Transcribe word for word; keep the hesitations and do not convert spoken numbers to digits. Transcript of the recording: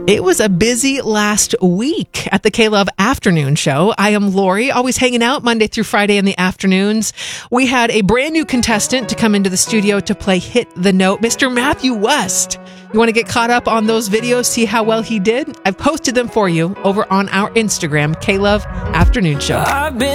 It was a busy last week at the K-Love Afternoon Show. I am Lori, always hanging out Monday through Friday in the afternoons. We had a brand new contestant to come into the studio to play Hit the Note, Mister Matthew West. You want to get caught up on those videos, see how well he did? I've posted them for you over on our Instagram, K-Love Afternoon Show. I've been